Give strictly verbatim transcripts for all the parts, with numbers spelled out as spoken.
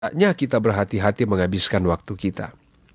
Hendaknya kita berhati-hati menghabiskan waktu kita.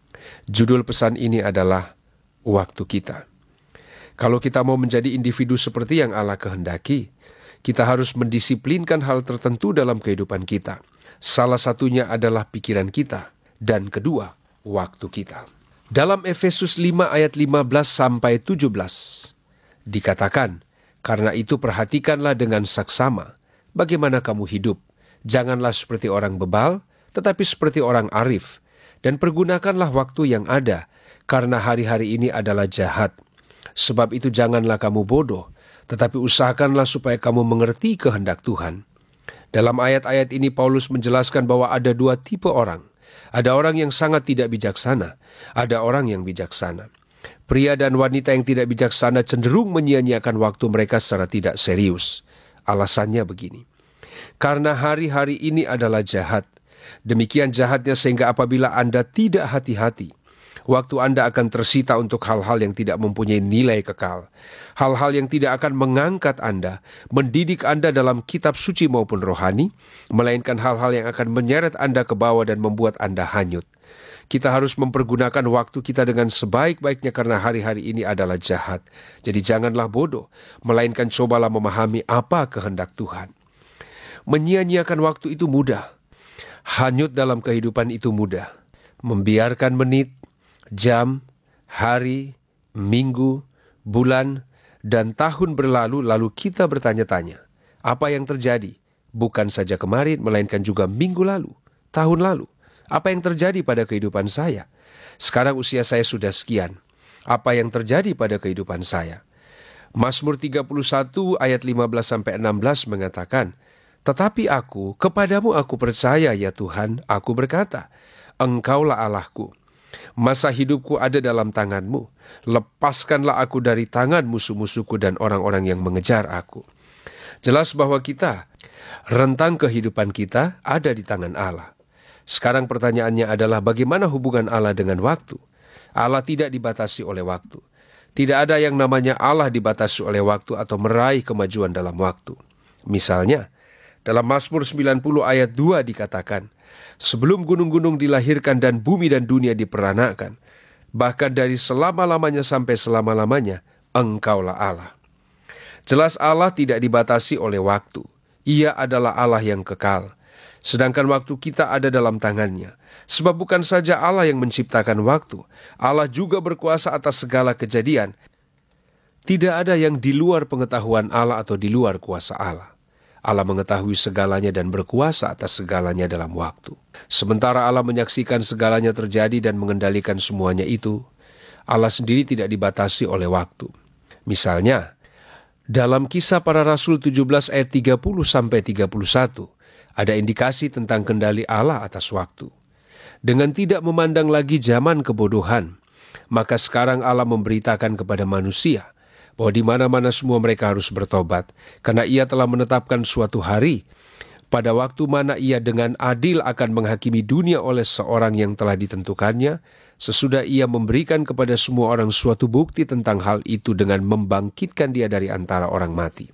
Judul pesan ini adalah waktu kita. Kalau kita mau menjadi individu seperti yang Allah kehendaki, kita harus mendisiplinkan hal tertentu dalam kehidupan kita. Salah satunya adalah pikiran kita, dan kedua, waktu kita. Dalam Efesus lima ayat lima belas sampai tujuh belas, dikatakan, "Karena itu perhatikanlah dengan saksama, bagaimana kamu hidup. Janganlah seperti orang bebal, tetapi seperti orang arif, dan pergunakanlah waktu yang ada, karena hari-hari ini adalah jahat. Sebab itu janganlah kamu bodoh, tetapi usahakanlah supaya kamu mengerti kehendak Tuhan." Dalam ayat-ayat ini Paulus menjelaskan bahwa ada dua tipe orang. Ada orang yang sangat tidak bijaksana, ada orang yang bijaksana. Pria dan wanita yang tidak bijaksana cenderung menyia-nyiakan waktu mereka secara tidak serius. Alasannya begini, karena hari-hari ini adalah jahat. Demikian jahatnya sehingga apabila Anda tidak hati-hati, waktu Anda akan tersita untuk hal-hal yang tidak mempunyai nilai kekal. Hal-hal yang tidak akan mengangkat Anda, mendidik Anda dalam kitab suci maupun rohani, melainkan hal-hal yang akan menyeret Anda ke bawah dan membuat Anda hanyut. Kita harus mempergunakan waktu kita dengan sebaik-baiknya karena hari-hari ini adalah jahat. Jadi janganlah bodoh, melainkan cobalah memahami apa kehendak Tuhan. Menyia-nyiakan waktu itu mudah. Hanyut dalam kehidupan itu mudah. Membiarkan menit, jam, hari, minggu, bulan, dan tahun berlalu, lalu kita bertanya-tanya, apa yang terjadi? Bukan saja kemarin, melainkan juga minggu lalu, tahun lalu. Apa yang terjadi pada kehidupan saya? Sekarang usia saya sudah sekian. Apa yang terjadi pada kehidupan saya? Mazmur tiga puluh satu ayat lima belas sampai enam belas mengatakan, "Tetapi aku, kepadamu aku percaya ya Tuhan, aku berkata, Engkaulah Allahku. Masa hidupku ada dalam tangan-Mu. Lepaskanlah aku dari tangan musuh-musuhku dan orang-orang yang mengejar aku." Jelas bahwa kita, rentang kehidupan kita ada di tangan Allah. Sekarang pertanyaannya adalah bagaimana hubungan Allah dengan waktu? Allah tidak dibatasi oleh waktu. Tidak ada yang namanya Allah dibatasi oleh waktu atau meraih kemajuan dalam waktu. Misalnya, dalam Mazmur sembilan puluh ayat dua dikatakan, "Sebelum gunung-gunung dilahirkan dan bumi dan dunia diperanakan, bahkan dari selama-lamanya sampai selama-lamanya, Engkaulah Allah." Jelas Allah tidak dibatasi oleh waktu. Ia adalah Allah yang kekal. Sedangkan waktu kita ada dalam tangannya. Sebab bukan saja Allah yang menciptakan waktu, Allah juga berkuasa atas segala kejadian. Tidak ada yang di luar pengetahuan Allah atau di luar kuasa Allah. Allah mengetahui segalanya dan berkuasa atas segalanya dalam waktu. Sementara Allah menyaksikan segalanya terjadi dan mengendalikan semuanya itu, Allah sendiri tidak dibatasi oleh waktu. Misalnya, dalam Kisah Para Rasul tujuh belas ayat tiga puluh sampai tiga puluh satu, ada indikasi tentang kendali Allah atas waktu. Dengan tidak memandang lagi zaman kebodohan, maka sekarang Allah memberitakan kepada manusia bahwa di mana-mana semua mereka harus bertobat, karena Ia telah menetapkan suatu hari, pada waktu mana Ia dengan adil akan menghakimi dunia oleh seorang yang telah ditentukannya, sesudah Ia memberikan kepada semua orang suatu bukti tentang hal itu dengan membangkitkan dia dari antara orang mati.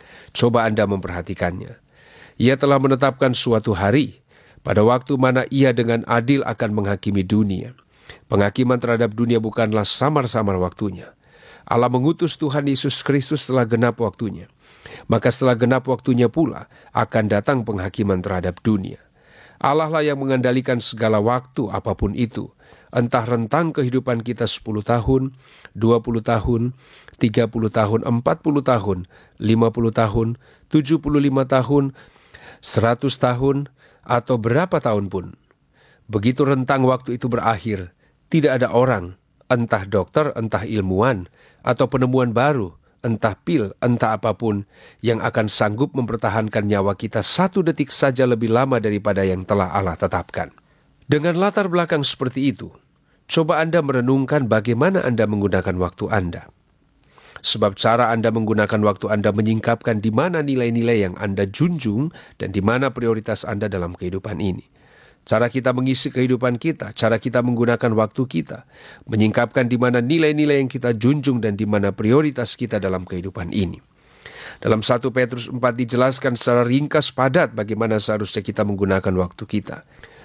Coba Anda memperhatikannya. Ia telah menetapkan suatu hari, pada waktu mana Ia dengan adil akan menghakimi dunia. Penghakiman terhadap dunia bukanlah samar-samar waktunya. Allah mengutus Tuhan Yesus Kristus setelah genap waktunya. Maka setelah genap waktunya pula akan datang penghakiman terhadap dunia. Allah lah yang mengendalikan segala waktu apapun itu. Entah rentang kehidupan kita sepuluh tahun, dua puluh tahun, tiga puluh tahun, empat puluh tahun, lima puluh tahun, tujuh puluh lima tahun, seratus tahun, atau berapa tahun pun. Begitu rentang waktu itu berakhir, tidak ada orang, entah dokter, entah ilmuwan, atau penemuan baru, entah pil, entah apapun, yang akan sanggup mempertahankan nyawa kita satu detik saja lebih lama daripada yang telah Allah tetapkan. Dengan latar belakang seperti itu, coba Anda merenungkan bagaimana Anda menggunakan waktu Anda. Sebab cara Anda menggunakan waktu Anda menyingkapkan di mana nilai-nilai yang Anda junjung dan di mana prioritas Anda dalam kehidupan ini. Cara kita mengisi kehidupan kita, cara kita menggunakan waktu kita, menyingkapkan di mana nilai-nilai yang kita junjung dan di mana prioritas kita dalam kehidupan ini. Dalam satu Petrus empat dijelaskan secara ringkas padat bagaimana seharusnya kita menggunakan waktu kita.